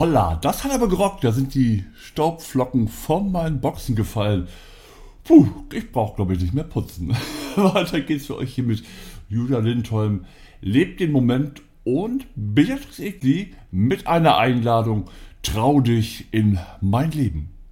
Holla, das hat aber gerockt. Da sind die Staubflocken von meinen Boxen gefallen. Puh, ich brauche glaube ich nicht mehr putzen. Weiter geht's für euch hier mit Julia Lindholm. Lebt den Moment und Beatrix Egli mit einer Einladung. Trau dich in mein Leben.